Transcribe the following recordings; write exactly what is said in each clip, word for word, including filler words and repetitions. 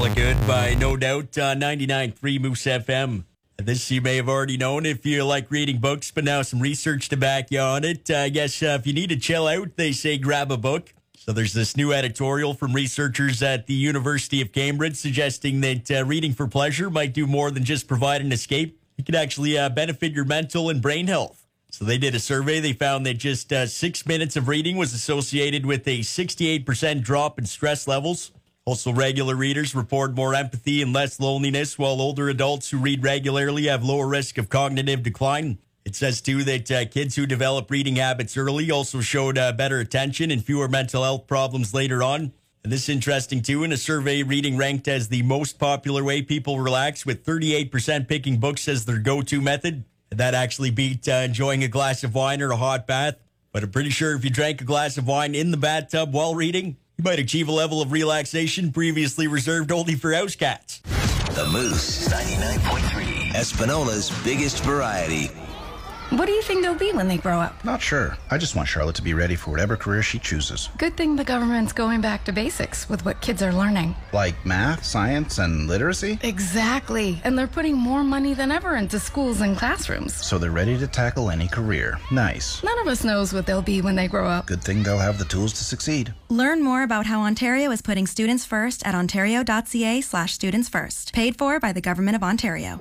Hella Good by No Doubt on ninety-nine point three Moose F M. This you may have already known if you like reading books, but now some research to back you on it. Uh, I guess uh, if you need to chill out, they say grab a book. So there's this new editorial from researchers at the University of Cambridge suggesting that uh, reading for pleasure might do more than just provide an escape. It could actually uh, benefit your mental and brain health. So they did a survey. They found that just uh, six minutes of reading was associated with a sixty-eight percent drop in stress levels. Also, regular readers report more empathy and less loneliness, while older adults who read regularly have lower risk of cognitive decline. It says, too, that uh, kids who develop reading habits early also showed uh, better attention and fewer mental health problems later on. And this is interesting, too. In a survey, reading ranked as the most popular way people relax, with thirty-eight percent picking books as their go-to method. And that actually beat uh, enjoying a glass of wine or a hot bath. But I'm pretty sure if you drank a glass of wine in the bathtub while reading, you might achieve a level of relaxation previously reserved only for house cats. The Moose, ninety-nine point three, Espanola's biggest variety. What do you think they'll be when they grow up? Not sure. I just want Charlotte to be ready for whatever career she chooses. Good thing the government's going back to basics with what kids are learning. Like math, science, and literacy? Exactly. And they're putting more money than ever into schools and classrooms. So they're ready to tackle any career. Nice. None of us knows what they'll be when they grow up. Good thing they'll have the tools to succeed. Learn more about how Ontario is putting students first at ontario.ca slash students first. Paid for by the Government of Ontario.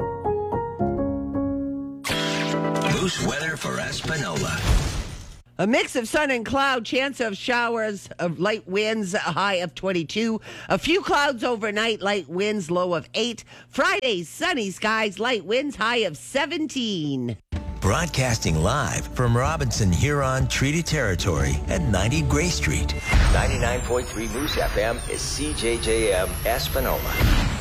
Moose weather for Espanola. A mix of sun and cloud, chance of showers, of light winds, a high of twenty-two. A few clouds overnight, light winds, low of eight. Friday, sunny skies, light winds, high of seventeen. Broadcasting live from Robinson Huron Treaty Territory at ninety Gray Street. ninety-nine point three Moose F M is C J J M Espanola.